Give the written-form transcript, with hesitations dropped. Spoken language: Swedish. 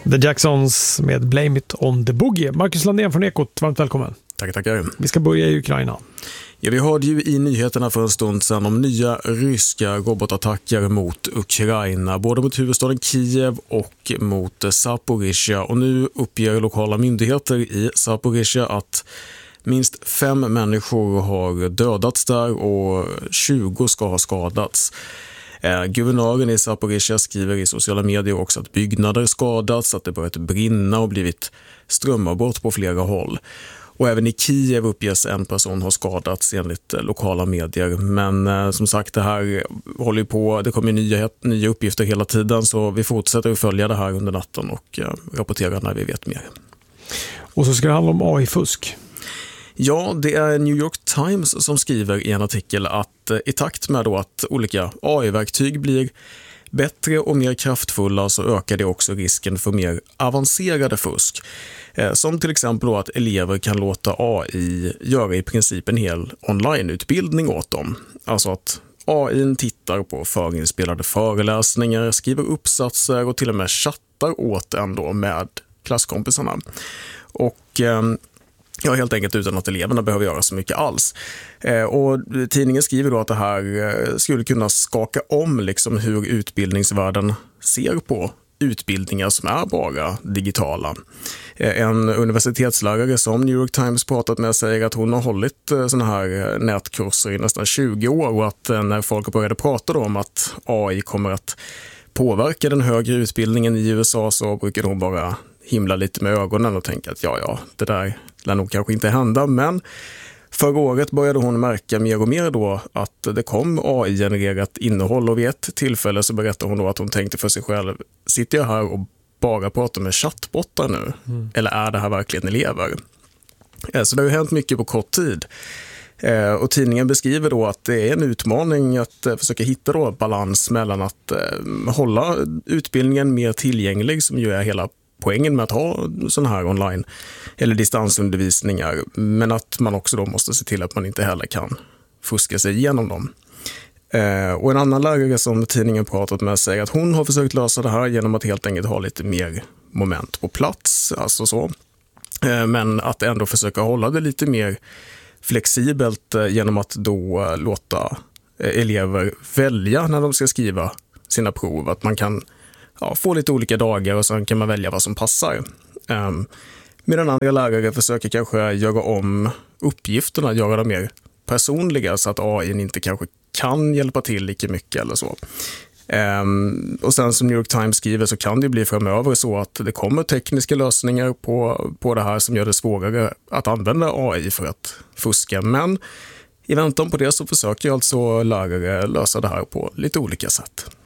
The Jacksons med Blame It On The Boogie. Marcus Landén från Ekot, varmt välkommen. Tackar. Vi ska börja i Ukraina. Ja, vi hörde ju i nyheterna för en stund sedan om nya ryska robotattacker mot Ukraina, både mot huvudstaden Kiev och mot Zaporizjzja. Och nu uppger lokala myndigheter i Zaporizjzja att minst 5 människor har dödats där och 20 ska ha skadats. Guvernören i Zaporizjzja skriver i sociala medier också att byggnader skadats, att det börjat brinna och blivit strömavbrott på flera håll. Och även i Kiev uppges en person ha skadats enligt lokala medier. Men som sagt, det här håller på, det kommer nya uppgifter hela tiden, så vi fortsätter att följa det här under natten och rapportera när vi vet mer. Och så ska det handla om AI-fusk. Ja, det är New York Times som skriver i en artikel att i takt med då att olika AI-verktyg blir bättre och mer kraftfulla så ökar det också risken för mer avancerade fusk. Som till exempel då att elever kan låta AI göra i princip en hel onlineutbildning åt dem. Alltså att AI tittar på förinspelade föreläsningar, skriver uppsatser och till och med chattar åt en då med klasskompisarna. Och ja, helt enkelt utan att eleverna behöver göra så mycket alls. Och tidningen skriver då att det här skulle kunna skaka om liksom hur utbildningsvärlden ser på utbildningar som är bara digitala. En universitetslärare som New York Times pratat med säger att hon har hållit såna här nätkurser i nästan 20 år och att när folk började prata om att AI kommer att påverka den högre utbildningen i USA så brukar hon bara himla lite med ögonen och tänka att ja, det där lär nog kanske inte hända. Men förra året började hon märka mer och mer då att det kom AI-genererat innehåll, och vid ett tillfälle så berättade hon då att hon tänkte för sig själv: sitter jag här och bara pratar med chattbottar nu? Eller är det här verkligen elever? Så det har ju hänt mycket på kort tid. Och tidningen beskriver då att det är en utmaning att försöka hitta då balans mellan att hålla utbildningen mer tillgänglig, som ju är hela poängen med att ha sån här online eller distansundervisningar, men att man också då måste se till att man inte heller kan fuska sig igenom dem. Och en annan lärare som tidningen pratat med säger att hon har försökt lösa det här genom att helt enkelt ha lite mer moment på plats, alltså så. Men att ändå försöka hålla det lite mer flexibelt genom att då låta elever välja när de ska skriva sina prov, att man kan få lite olika dagar och sen kan man välja vad som passar. Medan andra lärare försöker kanske göra om uppgifterna, göra dem mer personliga så att AI inte kanske kan hjälpa till lika mycket eller så. Och sen som New York Times skriver så kan det bli framöver så att det kommer tekniska lösningar på det här som gör det svårare att använda AI för att fuska. Men i väntan på det så försöker alltså lärare lösa det här på lite olika sätt.